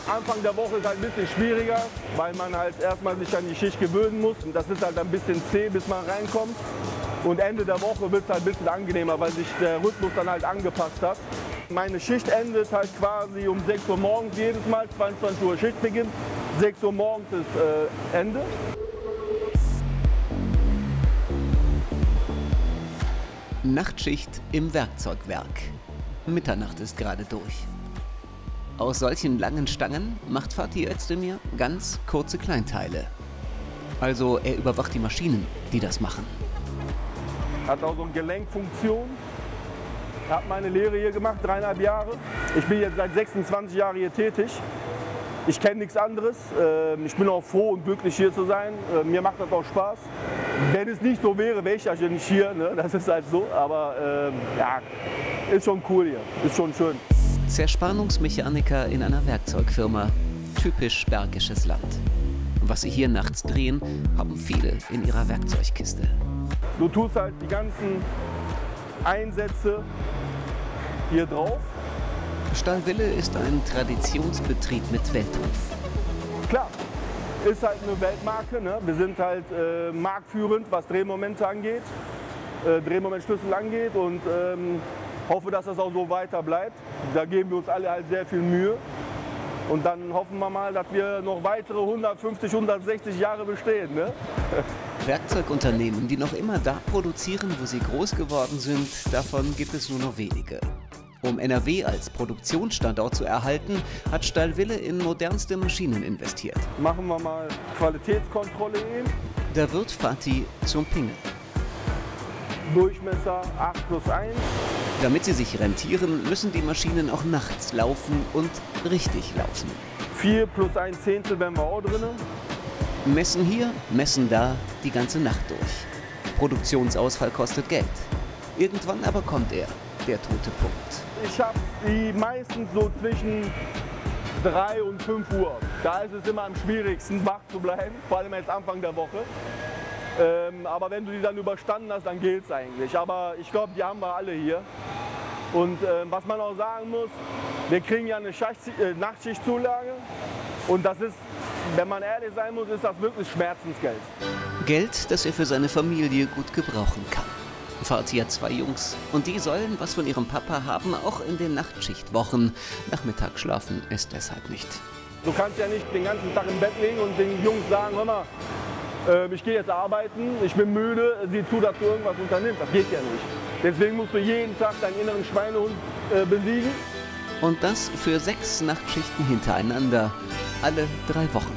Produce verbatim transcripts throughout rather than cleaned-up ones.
Anfang der Woche ist halt ein bisschen schwieriger, weil man halt erstmal sich an die Schicht gewöhnen muss. Und das ist halt ein bisschen zäh, bis man reinkommt. Und Ende der Woche wird es halt ein bisschen angenehmer, weil sich der Rhythmus dann halt angepasst hat. Meine Schicht endet halt quasi um sechs Uhr morgens jedes Mal, zweiundzwanzig Uhr Schichtbeginn. sechs Uhr morgens ist äh, Ende. Nachtschicht im Werkzeugwerk. Mitternacht ist gerade durch. Aus solchen langen Stangen macht Fatih Özdemir ganz kurze Kleinteile. Also er überwacht die Maschinen, die das machen. Hat auch so eine Gelenkfunktion. Ich habe meine Lehre hier gemacht, dreieinhalb Jahre. Ich bin jetzt seit sechsundzwanzig Jahren hier tätig. Ich kenne nichts anderes. Ich bin auch froh und glücklich, hier zu sein. Mir macht das auch Spaß. Wenn es nicht so wäre, wäre ich ja nicht hier. Ne? Das ist halt so. Aber ähm, ja, ist schon cool hier. Ist schon schön. Zerspannungsmechaniker in einer Werkzeugfirma. Typisch bergisches Land. Was sie hier nachts drehen, haben viele in ihrer Werkzeugkiste. Du tust halt die ganzen Einsätze hier drauf. Stahlwille ist ein Traditionsbetrieb mit Weltruf. Klar, ist halt eine Weltmarke. Ne? Wir sind halt äh, marktführend, was Drehmomente angeht, äh, Drehmomentschlüssel angeht und ähm, hoffe, dass das auch so weiter bleibt. Da geben wir uns alle halt sehr viel Mühe. Und dann hoffen wir mal, dass wir noch weitere hundertfünfzig, hundertsechzig Jahre bestehen. Ne? Werkzeugunternehmen, die noch immer da produzieren, wo sie groß geworden sind, davon gibt es nur noch wenige. Um N R W als Produktionsstandort zu erhalten, hat Stahlwille in modernste Maschinen investiert. Machen wir mal Qualitätskontrolle eben. Da wird Fatih zum Pingel. Durchmesser acht plus eins. Damit sie sich rentieren, müssen die Maschinen auch nachts laufen und richtig laufen. vier plus ein Zehntel wären wir auch drin. Messen hier, messen da, die ganze Nacht durch. Produktionsausfall kostet Geld. Irgendwann aber kommt er, der tote Punkt. Ich habe die meistens so zwischen drei und fünf Uhr. Da ist es immer am schwierigsten, wach zu bleiben, vor allem jetzt Anfang der Woche. Ähm, aber wenn du die dann überstanden hast, dann geht es eigentlich. Aber ich glaube, die haben wir alle hier. Und äh, was man auch sagen muss, wir kriegen ja eine Schacht, äh, Nachtschichtzulage. Und das ist, wenn man ehrlich sein muss, ist das wirklich Schmerzensgeld. Geld, das er für seine Familie gut gebrauchen kann. Fatih hat zwei Jungs und die sollen was von ihrem Papa haben, auch in den Nachtschichtwochen. Nachmittag schlafen ist deshalb nicht. Du kannst ja nicht den ganzen Tag im Bett liegen und den Jungs sagen, hör mal, äh, ich gehe jetzt arbeiten, ich bin müde, sieh zu, dass du irgendwas unternimmst. Das geht ja nicht. Deswegen musst du jeden Tag deinen inneren Schweinehund äh, besiegen. Und das für sechs Nachtschichten hintereinander, alle drei Wochen.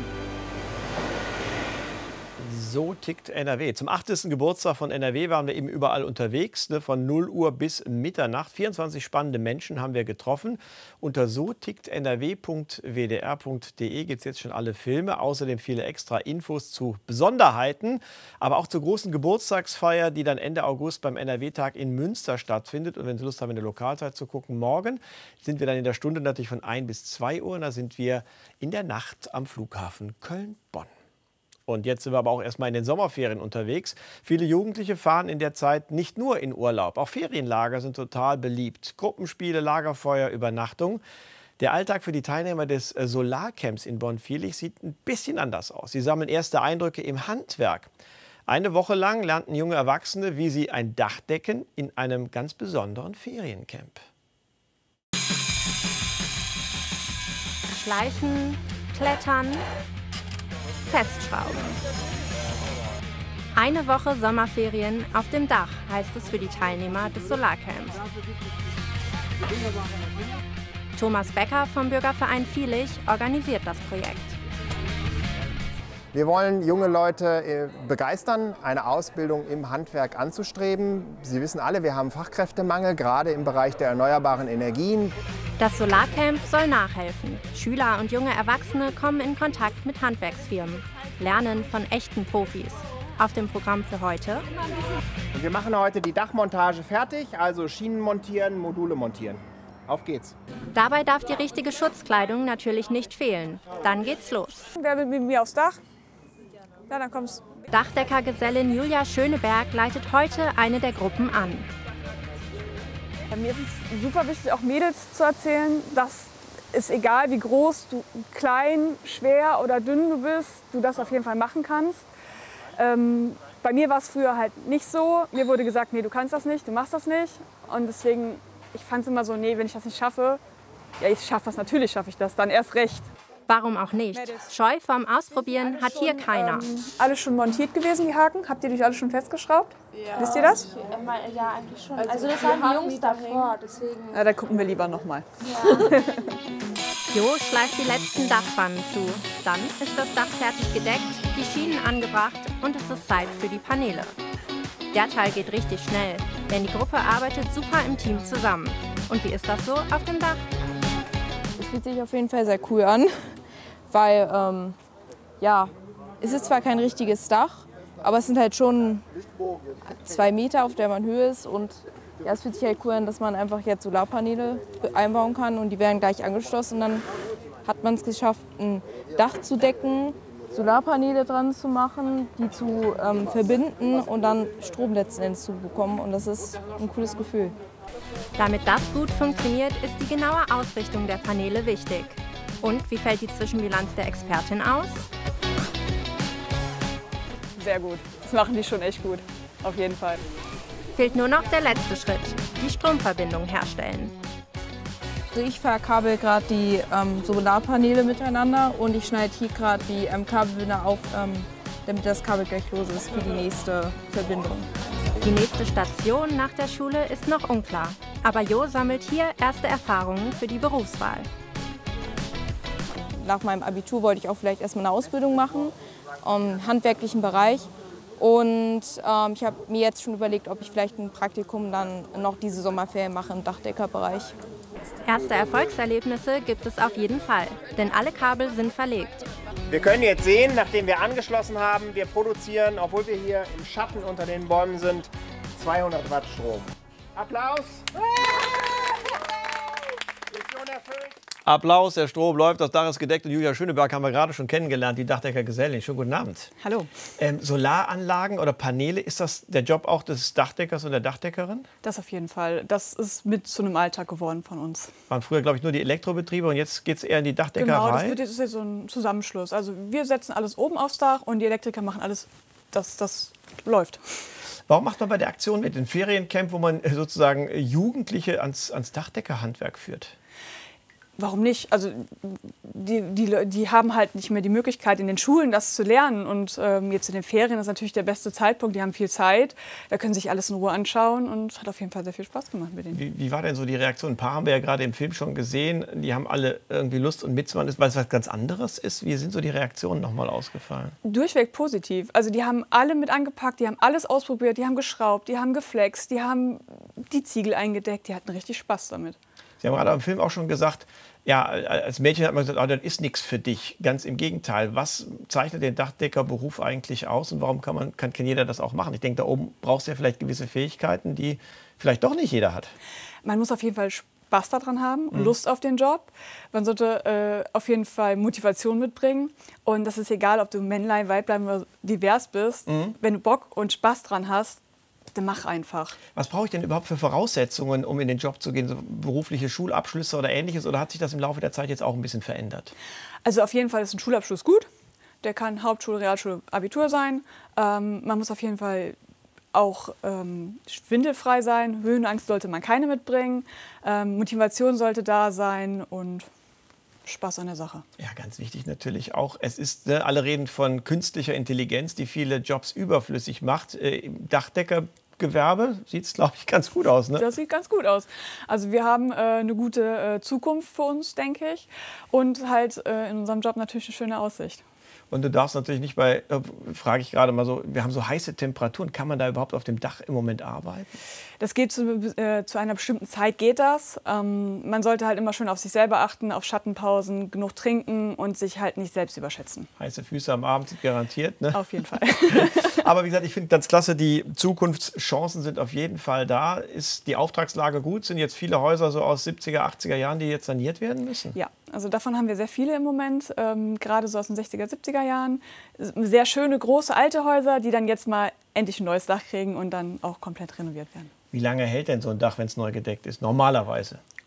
So tickt N R W. Zum achtzigsten Geburtstag von N R W waren wir eben überall unterwegs, ne, von null Uhr bis Mitternacht. vierundzwanzig spannende Menschen haben wir getroffen. Unter so tickt N R W Punkt W D R Punkt D E gibt es jetzt schon alle Filme, außerdem viele extra Infos zu Besonderheiten, aber auch zur großen Geburtstagsfeier, die dann Ende August beim N R W-Tag in Münster stattfindet. Und wenn Sie Lust haben, in der Lokalzeit zu gucken, morgen sind wir dann in der Stunde natürlich von ein bis zwei Uhr. Und da sind wir in der Nacht am Flughafen Köln-Bonn. Und jetzt sind wir aber auch erstmal in den Sommerferien unterwegs. Viele Jugendliche fahren in der Zeit nicht nur in Urlaub. Auch Ferienlager sind total beliebt. Gruppenspiele, Lagerfeuer, Übernachtung. Der Alltag für die Teilnehmer des Solarcamps in Bonn-Viehlich sieht ein bisschen anders aus. Sie sammeln erste Eindrücke im Handwerk. Eine Woche lang lernten junge Erwachsene, wie sie ein Dach decken in einem ganz besonderen Feriencamp. Schleifen, klettern, festschrauben. Eine Woche Sommerferien auf dem Dach heißt es für die Teilnehmer des Solarcamps. Thomas Becker vom Bürgerverein Viehlich organisiert das Projekt. Wir wollen junge Leute begeistern, eine Ausbildung im Handwerk anzustreben. Sie wissen alle, wir haben Fachkräftemangel, gerade im Bereich der erneuerbaren Energien. Das Solarcamp soll nachhelfen. Schüler und junge Erwachsene kommen in Kontakt mit Handwerksfirmen, lernen von echten Profis. Auf dem Programm für heute: Und wir machen heute die Dachmontage fertig, also Schienen montieren, Module montieren. Auf geht's. Dabei darf die richtige Schutzkleidung natürlich nicht fehlen. Dann geht's los. Wer will mit mir aufs Dach? Ja, dann kommst du. Dachdeckergesellin Julia Schöneberg leitet heute eine der Gruppen an. Mir ist es super wichtig, auch Mädels zu erzählen, dass ist egal, wie groß, du, klein, schwer oder dünn du bist, du das auf jeden Fall machen kannst. Ähm, bei mir war es früher halt nicht so. Mir wurde gesagt, nee, du kannst das nicht, du machst das nicht. Und deswegen, ich fand es immer so, nee, wenn ich das nicht schaffe, ja, ich schaffe das, natürlich schaffe ich das, dann erst recht. Warum auch nicht? Scheu vom Ausprobieren hat hier keiner. Ähm, alles schon montiert gewesen, die Haken? Habt ihr die alle schon festgeschraubt? Ja. Wisst ihr das? Ja, eigentlich schon. Also das waren die Jungs davor, deswegen... Ja, da gucken wir lieber noch mal. Ja. Jo schleift die letzten Dachpfannen zu. Dann ist das Dach fertig gedeckt, die Schienen angebracht und es ist Zeit für die Paneele. Der Teil geht richtig schnell, denn die Gruppe arbeitet super im Team zusammen. Und wie ist das so auf dem Dach? Es fühlt sich auf jeden Fall sehr cool an, weil ähm, ja, es ist zwar kein richtiges Dach, aber es sind halt schon zwei Meter, auf der man Höhe ist. Und ja, es fühlt sich halt cool an, dass man einfach jetzt Solarpaneele einbauen kann und die werden gleich angeschlossen. Und dann hat man es geschafft, ein Dach zu decken, Solarpaneele dran zu machen, die zu ähm, verbinden und dann Strom letzten Endes zu bekommen. Und das ist ein cooles Gefühl. Damit das gut funktioniert, ist die genaue Ausrichtung der Paneele wichtig. Und wie fällt die Zwischenbilanz der Expertin aus? Sehr gut. Das machen die schon echt gut. Auf jeden Fall. Fehlt nur noch der letzte Schritt, die Stromverbindung herstellen. Also ich verkabel gerade die ähm, Solarpaneele miteinander und ich schneide hier gerade die ähm, Kabelbinder auf, ähm, damit das Kabel gleich los ist für die nächste Verbindung. Die nächste Station nach der Schule ist noch unklar. Aber Jo sammelt hier erste Erfahrungen für die Berufswahl. Nach meinem Abitur wollte ich auch vielleicht erstmal eine Ausbildung machen im handwerklichen Bereich. Und ähm, ich habe mir jetzt schon überlegt, ob ich vielleicht ein Praktikum dann noch diese Sommerferien mache im Dachdeckerbereich. Erste Erfolgserlebnisse gibt es auf jeden Fall, denn alle Kabel sind verlegt. Wir können jetzt sehen, nachdem wir angeschlossen haben, wir produzieren, obwohl wir hier im Schatten unter den Bäumen sind, zweihundert Watt Strom. Applaus! Mission erfüllt. Applaus, der Strom läuft, das Dach ist gedeckt und Julia Schöneberg haben wir gerade schon kennengelernt, die Dachdeckergesellin. Schönen guten Abend. Hallo. Ähm, Solaranlagen oder Paneele, ist das der Job auch des Dachdeckers und der Dachdeckerin? Das auf jeden Fall. Das ist mit zu einem Alltag geworden von uns. Waren früher, glaube ich, nur die Elektrobetriebe und jetzt geht es eher in die Dachdeckerei? Genau, das, wird, das ist jetzt so ein Zusammenschluss. Also wir setzen alles oben aufs Dach und die Elektriker machen alles, dass das läuft. Warum macht man bei der Aktion mit, dem Feriencamp, wo man sozusagen Jugendliche ans, ans Dachdeckerhandwerk führt? Warum nicht? Also die, die, die haben halt nicht mehr die Möglichkeit, in den Schulen das zu lernen. Und ähm, jetzt in den Ferien ist natürlich der beste Zeitpunkt. Die haben viel Zeit, da können sich alles in Ruhe anschauen und hat auf jeden Fall sehr viel Spaß gemacht mit denen. Wie, wie war denn so die Reaktion? Ein paar haben wir ja gerade im Film schon gesehen. Die haben alle irgendwie Lust und mitzumachen, weil es was ganz anderes ist. Wie sind so die Reaktionen nochmal ausgefallen? Durchweg positiv. Also die haben alle mit angepackt, die haben alles ausprobiert, die haben geschraubt, die haben geflext, die haben die Ziegel eingedeckt. Die hatten richtig Spaß damit. Sie haben gerade am Film auch schon gesagt, ja, als Mädchen hat man gesagt, oh, das ist nichts für dich. Ganz im Gegenteil. Was zeichnet den Dachdeckerberuf eigentlich aus und warum kann, man, kann, kann jeder das auch machen? Ich denke, da oben brauchst du ja vielleicht gewisse Fähigkeiten, die vielleicht doch nicht jeder hat. Man muss auf jeden Fall Spaß daran haben, mhm. Lust auf den Job. Man sollte äh, auf jeden Fall Motivation mitbringen. Und das ist egal, ob du Männlein, Weiblein oder divers bist. Mhm. Wenn du Bock und Spaß dran hast, dann mach einfach. Was brauche ich denn überhaupt für Voraussetzungen, um in den Job zu gehen? So berufliche Schulabschlüsse oder Ähnliches? Oder hat sich das im Laufe der Zeit jetzt auch ein bisschen verändert? Also auf jeden Fall ist ein Schulabschluss gut. Der kann Hauptschule, Realschule, Abitur sein. Ähm, man muss auf jeden Fall auch ähm, schwindelfrei sein. Höhenangst sollte man keine mitbringen. Ähm, Motivation sollte da sein und Spaß an der Sache. Ja, ganz wichtig natürlich auch. Es ist, ne, alle reden von künstlicher Intelligenz, die viele Jobs überflüssig macht. Äh, Im Dachdeckergewerbe sieht es, glaube ich, ganz gut aus. Ne? Das sieht ganz gut aus. Also wir haben äh, eine gute äh, Zukunft für uns, denke ich. Und halt äh, in unserem Job natürlich eine schöne Aussicht. Und du darfst natürlich nicht bei, äh, frage ich gerade mal so, wir haben so heiße Temperaturen. Kann man da überhaupt auf dem Dach im Moment arbeiten? Das geht zu, äh, zu einer bestimmten Zeit geht das. Ähm, man sollte halt immer schön auf sich selber achten, auf Schattenpausen, genug trinken und sich halt nicht selbst überschätzen. Heiße Füße am Abend sind garantiert, ne? Auf jeden Fall. Aber wie gesagt, ich finde ganz klasse, die Zukunftschancen sind auf jeden Fall da. Ist die Auftragslage gut? Sind jetzt viele Häuser so aus siebziger, achtziger Jahren, die jetzt saniert werden müssen? Ja, also davon haben wir sehr viele im Moment, ähm, gerade so aus den sechziger, siebziger Jahren. Sehr schöne, große, alte Häuser, die dann jetzt mal endlich ein neues Dach kriegen und dann auch komplett renoviert werden. Wie lange hält denn so ein Dach, wenn es neu gedeckt ist, normalerweise?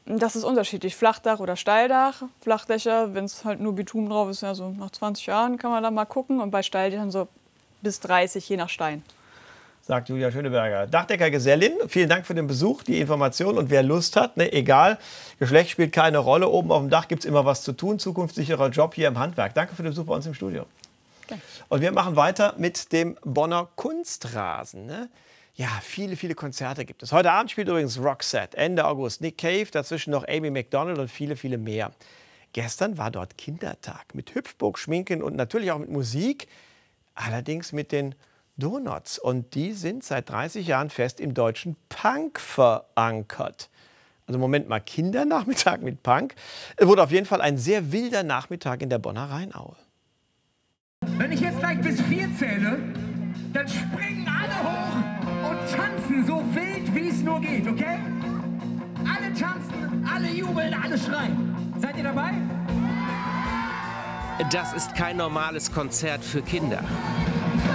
Das ist unterschiedlich, Flachdach oder Steildach. Flachdächer, wenn es halt nur Bitumen drauf ist, ja, so nach zwanzig Jahren kann man da mal gucken. Und bei Steildächern so bis dreißig, je nach Stein. Sagt Julia Schöneberger. Dachdeckergesellin, vielen Dank für den Besuch, die Information. Und wer Lust hat, ne, egal, Geschlecht spielt keine Rolle. Oben auf dem Dach gibt es immer was zu tun. Zukunftssicherer Job hier im Handwerk. Danke für den Besuch bei uns im Studio. Okay. Und wir machen weiter mit dem Bonner Kunstrasen. Ne? Ja, viele, viele Konzerte gibt es. Heute Abend spielt übrigens Roxette. Ende August Nick Cave, dazwischen noch Amy Macdonald und viele, viele mehr. Gestern war dort Kindertag mit Hüpfburg, Schminken und natürlich auch mit Musik. Allerdings mit den Donuts. Und die sind seit dreißig Jahren fest im deutschen Punk verankert. Also Moment mal, Kindernachmittag mit Punk. Es wurde auf jeden Fall ein sehr wilder Nachmittag in der Bonner Rheinaue. Wenn ich jetzt gleich bis vier zähle, dann springen alle hoch und tanzen so wild, wie es nur geht, okay? Alle tanzen, alle jubeln, alle schreien. Seid ihr dabei? Das ist kein normales Konzert für Kinder.